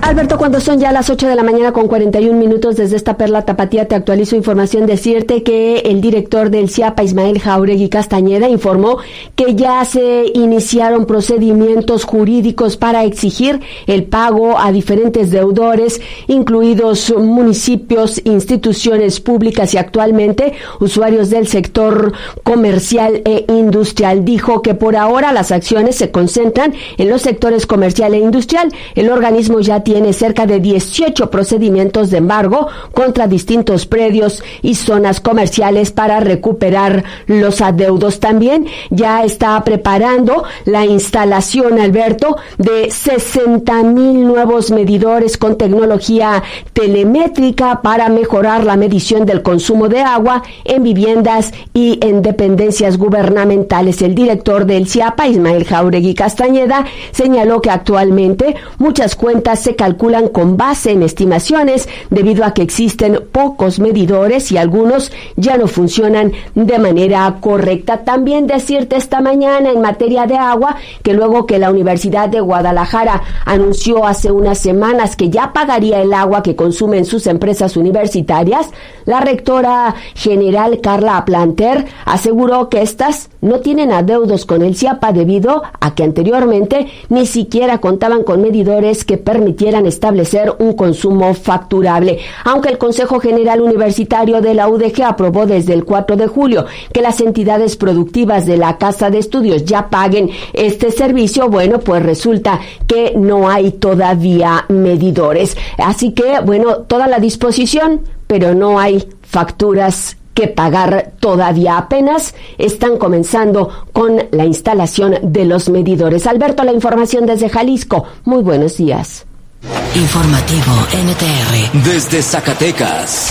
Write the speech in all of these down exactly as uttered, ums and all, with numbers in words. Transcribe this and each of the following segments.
Alberto, cuando son ya las ocho de la mañana con cuarenta y un minutos, desde esta perla tapatía te actualizo información. Decirte que el director del CIAPA, Ismael Jáuregui Castañeda, informó que ya se iniciaron procedimientos jurídicos para exigir el pago a diferentes deudores, incluidos municipios, instituciones públicas y actualmente usuarios del sector comercial e industrial. Dijo que por ahora las acciones se concentran en los sectores comercial e industrial. El organismo ya tiene Tiene cerca de dieciocho procedimientos de embargo contra distintos predios y zonas comerciales para recuperar los adeudos. También ya está preparando la instalación, Alberto, de sesenta mil nuevos medidores con tecnología telemétrica para mejorar la medición del consumo de agua en viviendas y en dependencias gubernamentales. El director del CIAPA, Ismael Jáuregui Castañeda, señaló que actualmente muchas cuentas se calculan con base en estimaciones debido a que existen pocos medidores y algunos ya no funcionan de manera correcta. También decirte esta mañana en materia de agua que luego que la Universidad de Guadalajara anunció hace unas semanas que ya pagaría el agua que consumen sus empresas universitarias, la rectora general Carla Planter aseguró que estas no tienen adeudos con el CIAPA debido a que anteriormente ni siquiera contaban con medidores que permitieran establecer un consumo facturable. Aunque el Consejo General Universitario de la U D G aprobó desde el cuatro de julio que las entidades productivas de la Casa de Estudios ya paguen este servicio, bueno, pues resulta que no hay todavía medidores. Así que, bueno, toda la disposición, pero no hay facturas que pagar todavía. Apenas están comenzando con la instalación de los medidores. Alberto, la información desde Jalisco. Muy buenos días. Informativo N T R desde Zacatecas.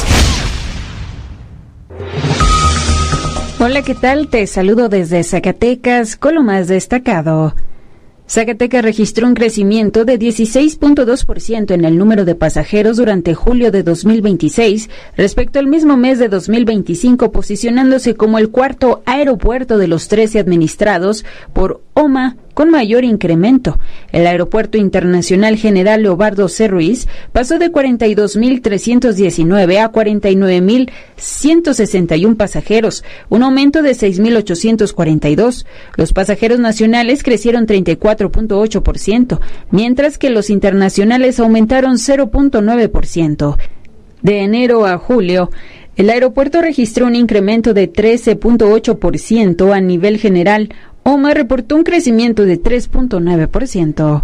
Hola, ¿qué tal? Te saludo desde Zacatecas con lo más destacado. Zacatecas registró un crecimiento de dieciséis punto dos por ciento en el número de pasajeros durante julio de dos mil veintiséis respecto al mismo mes de dos mil veinticinco, posicionándose como el cuarto aeropuerto de los trece administrados por O M A con mayor incremento. El Aeropuerto Internacional General Leobardo C. Ruiz pasó de cuarenta y dos mil trescientos diecinueve a cuarenta y nueve mil ciento sesenta y uno pasajeros, un aumento de seis mil ochocientos cuarenta y dos. Los pasajeros nacionales crecieron treinta y cuatro punto ocho por ciento, mientras que los internacionales aumentaron cero punto nueve por ciento. De enero a julio, el aeropuerto registró un incremento de trece punto ocho por ciento a nivel general. O M A reportó un crecimiento de tres punto nueve por ciento.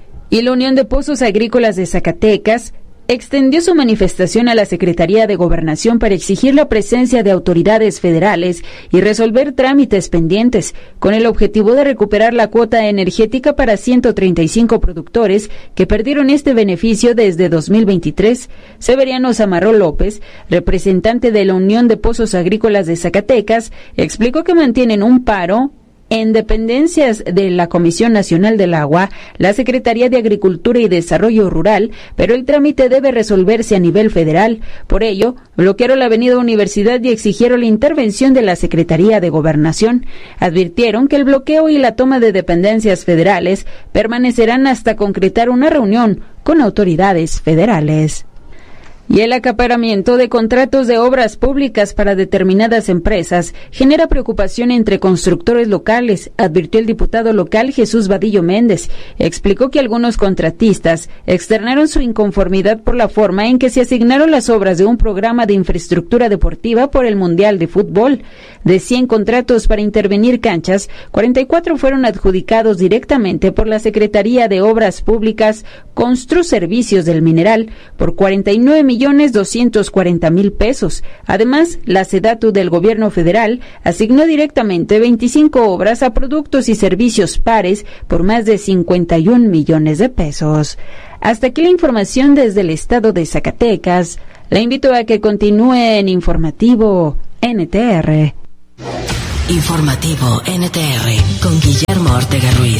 Y la Unión de Pozos Agrícolas de Zacatecas extendió su manifestación a la Secretaría de Gobernación para exigir la presencia de autoridades federales y resolver trámites pendientes, con el objetivo de recuperar la cuota energética para ciento treinta y cinco productores que perdieron este beneficio desde dos mil veintitrés. Severiano Zamarró López, representante de la Unión de Pozos Agrícolas de Zacatecas, explicó que mantienen un paro en dependencias de la Comisión Nacional del Agua, la Secretaría de Agricultura y Desarrollo Rural, pero el trámite debe resolverse a nivel federal. Por ello, bloquearon la avenida Universidad y exigieron la intervención de la Secretaría de Gobernación. Advirtieron que el bloqueo y la toma de dependencias federales permanecerán hasta concretar una reunión con autoridades federales. Y el acaparamiento de contratos de obras públicas para determinadas empresas genera preocupación entre constructores locales, advirtió el diputado local Jesús Vadillo Méndez. Explicó que algunos contratistas externaron su inconformidad por la forma en que se asignaron las obras de un programa de infraestructura deportiva por el Mundial de Fútbol. De cien contratos para intervenir canchas, cuarenta y cuatro fueron adjudicados directamente por la Secretaría de Obras Públicas Construservicios del Mineral por cuarenta y nueve millones doscientos cuarenta mil pesos. Además, la SEDATU del gobierno federal asignó directamente veinticinco obras a productos y servicios pares por más de cincuenta y un millones de pesos. Hasta aquí la información desde el estado de Zacatecas. La invito a que continúe en Informativo N T R. Informativo N T R con Guillermo Ortega Ruiz.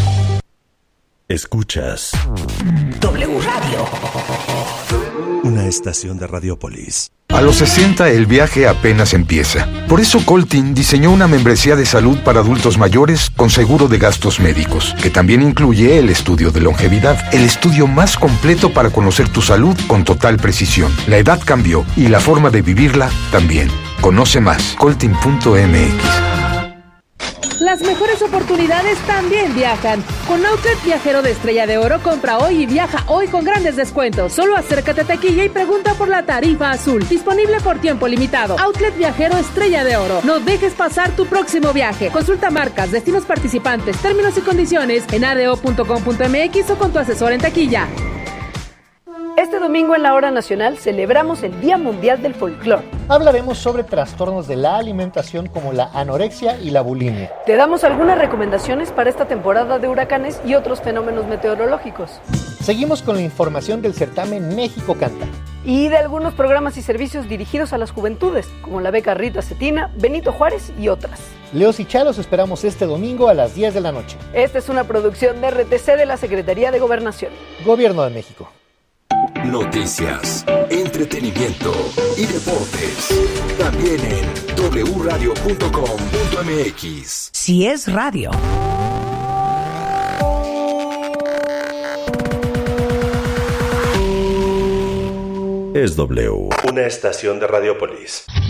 Escuchas W Radio, una estación de Radiopolis. A los sesenta el viaje apenas empieza. Por eso Coltin diseñó una membresía de salud para adultos mayores con seguro de gastos médicos, que también incluye el estudio de longevidad, el estudio más completo para conocer tu salud con total precisión. La edad cambió y la forma de vivirla también. Conoce más, coltin punto m x. Las mejores oportunidades también viajan. Con Outlet Viajero de Estrella de Oro, compra hoy y viaja hoy con grandes descuentos. Solo acércate a taquilla y pregunta por la tarifa azul. Disponible por tiempo limitado. Outlet Viajero Estrella de Oro. No dejes pasar tu próximo viaje. Consulta marcas, destinos participantes, términos y condiciones en a d o punto com punto m x o con tu asesor en taquilla. Este domingo en la Hora Nacional celebramos el Día Mundial del Folclor. Hablaremos sobre trastornos de la alimentación como la anorexia y la bulimia. Te damos algunas recomendaciones para esta temporada de huracanes y otros fenómenos meteorológicos. Seguimos con la información del certamen México Canta. Y de algunos programas y servicios dirigidos a las juventudes, como la beca Rita Cetina, Benito Juárez y otras. Leos y Chalos esperamos este domingo a las diez de la noche. Esta es una producción de R T C de la Secretaría de Gobernación. Gobierno de México. Noticias, entretenimiento y deportes. También en doble u radio punto com punto m x. Si es radio. Es W. Una estación de Radiopolis.